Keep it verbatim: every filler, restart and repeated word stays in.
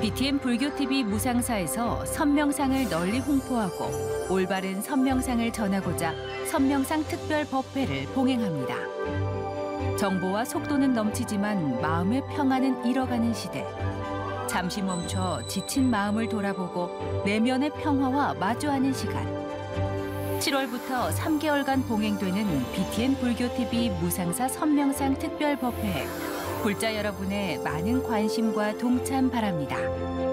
비티엠 불교티비 무상사에서 선명상을 널리 홍보하고 올바른 선명상을 전하고자 선명상 특별 법회를 봉행합니다. 정보와 속도는 넘치지만 마음의 평안은 잃어가는 시대. 잠시 멈춰 지친 마음을 돌아보고 내면의 평화와 마주하는 시간. 칠월부터 삼 개월간 봉행되는 비티엠 불교티비 무상사 선명상 특별 법회에 불자 여러분의 많은 관심과 동참 바랍니다.